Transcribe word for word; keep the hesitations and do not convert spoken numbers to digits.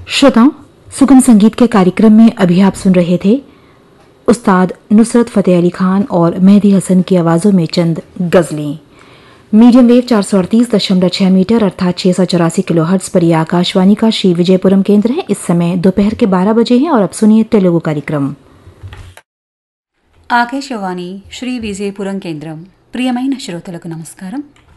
श्रोताओं, सुगम संगीत के कार्यक्रम में अभी आप सुन रहे थे उस्ताद नुसरत फतेह अली खान और मेहदी हसन की आवाज़ों में चंद गज़लें। मीडियम वेव चार सौ अड़तीस दशमलव छह मीटर अर्थात छह सौ चौरासी किलो हर्ट्ज पर यह आकाशवाणी का श्री विजयपुरम केंद्र है। इस समय दोपहर के बारह बजे हैं और अब सुनिए तेलुगु कार्यक्रम। ఆకాశవాణి శ్రీ విజయపురం కేంద్రం. ప్రియమైన శ్రోతలకు నమస్కారం.